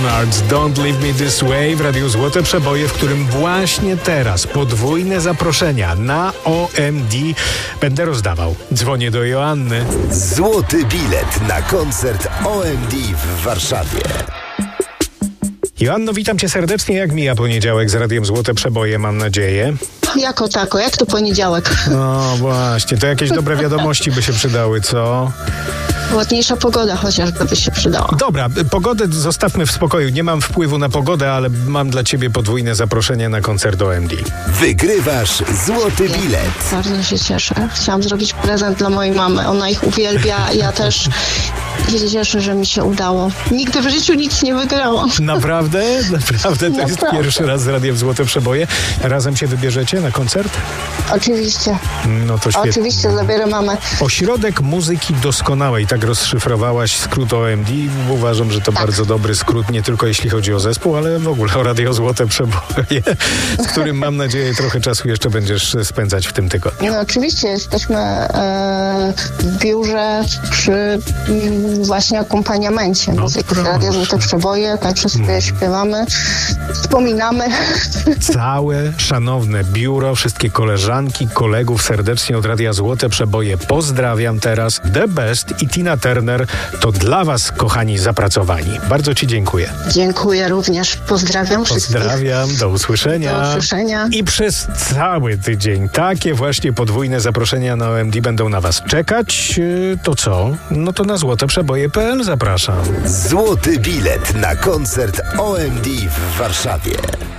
Leonard, Don't Leave Me This Way w Radiu Złote Przeboje, w którym właśnie teraz podwójne zaproszenia na OMD będę rozdawał. Dzwonię do Joanny. Złoty bilet na koncert OMD w Warszawie. Joanno, witam cię serdecznie. Jak mija poniedziałek z Radiem Złote Przeboje, mam nadzieję? Jako tako, jak to poniedziałek? No właśnie, to jakieś dobre wiadomości by się przydały, co? Ładniejsza pogoda chociażby by się przydała. Dobra, pogodę zostawmy w spokoju. Nie mam wpływu na pogodę, ale mam dla ciebie podwójne zaproszenie na koncert OMD. Wygrywasz złoty bilet. Bardzo się cieszę. Chciałam zrobić prezent dla mojej mamy. Ona ich uwielbia. Ja też się cieszę, że mi się udało. Nigdy w życiu nic nie wygrałam. Naprawdę? Naprawdę? To jest Naprawdę. pierwszy raz z Radiem Złote Przeboje. Razem się wybierzecie na koncert? Oczywiście. No to świetnie. Oczywiście zabierę mamę. Ośrodek Muzyki Doskonałej. Tak rozszyfrowałaś skrót OMD. Uważam, że to bardzo dobry skrót, nie tylko jeśli chodzi o zespół, ale w ogóle o Radio Złote Przeboje, z którym mam nadzieję trochę czasu jeszcze będziesz spędzać w tym tygodniu. No oczywiście jesteśmy w biurze przy właśnie akompaniamencie muzyki proszę. Radio Złote Przeboje, także sobie śpiewamy, wspominamy. Całe szanowne biuro, wszystkie koleżanki, kolegów serdecznie od Radia Złote Przeboje pozdrawiam teraz. The Best i Tina Turner to dla was, kochani zapracowani. Bardzo ci dziękuję. Dziękuję również. Pozdrawiam wszystkich. Pozdrawiam, do usłyszenia. Do usłyszenia. I przez cały tydzień takie właśnie podwójne zaproszenia na OMD będą na was czekać. To co? No to na złoteprzeboje.pl zapraszam. Złoty bilet na koncert OMD w Warszawie.